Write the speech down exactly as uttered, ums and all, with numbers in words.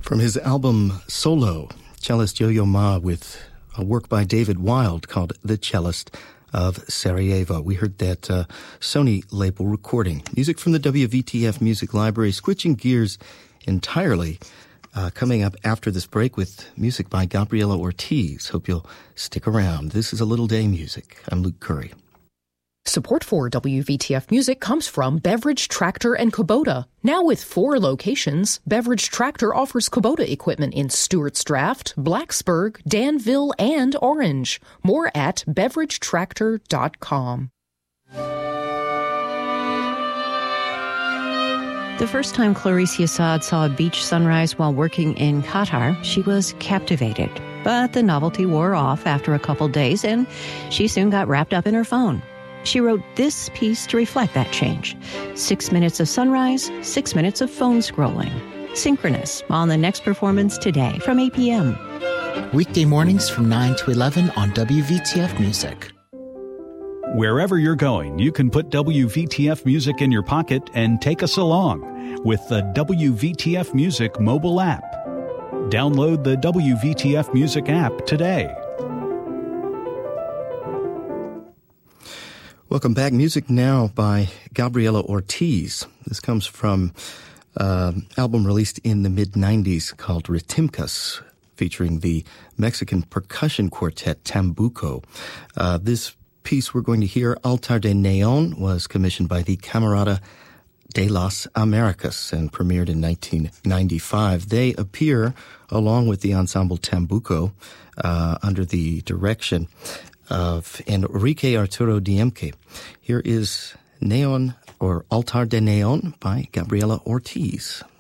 From his album Solo, cellist Yo-Yo Ma with a work by David Wild called The Cellist of Sarajevo. We heard that uh, Sony label recording. Music from the W V T F Music Library, switching gears entirely. Uh, coming up after this break with music by Gabriela Ortiz. Hope you'll stick around. This is A Little Day Music. I'm Luke Curry. Support for W V T F Music comes from Beverage Tractor and Kubota. Now with four locations, Beverage Tractor offers Kubota equipment in Stewart's Draft, Blacksburg, Danville, and Orange. More at beverage tractor dot com. The first time Clarice Assad saw a beach sunrise while working in Qatar, she was captivated. But the novelty wore off after a couple days, and she soon got wrapped up in her phone. She wrote this piece to reflect that change. Six minutes of sunrise, six minutes of phone scrolling. Synchronous on the next performance today from eight p.m. Weekday mornings from nine to eleven on W V T F Music. Wherever you're going, you can put W V T F Music in your pocket and take us along with the W V T F Music mobile app. Download the W V T F Music app today. Welcome back. Music now by Gabriela Ortiz. This comes from an uh, album released in the mid nineties called Ritimcas, featuring the Mexican percussion quartet Tambuco. Uh, this piece we're going to hear, Altar de Neon, was commissioned by the Camerata de las Americas and premiered in nineteen ninety-five. They appear along with the ensemble Tambuco uh, under the direction of Enrique Arturo Diemke. Here is Neon, or Altar de Neon, by Gabriela Ortiz.